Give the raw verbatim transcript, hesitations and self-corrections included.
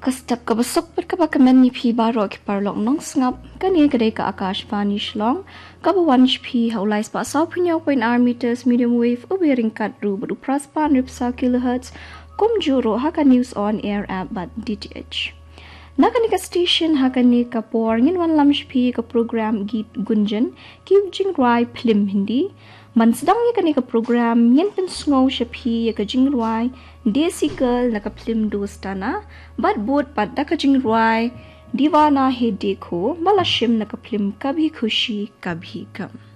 Kastap ka basok per ka bakaman ni pi baro ki parlok nong sngap kani kadai ka Akashvani shlong ka bawanch pi haulais pa saw punyaw point r meters medium wave ubering kat ru badu praspan ripsa kilohertz kum juro haka news on air app bat D T H. Nakani ka station hakani ka por ngin wan lamsh pi ka program git gunjan ki jing rai film hindi man sedang ni kani ka program ngin pen snow shapi ka jing rai desi girl na ka film dostana bat bot pat da ka jing rai दीवाना है देखो मला शिम न का फिल्म कभी खुशी कभी गम.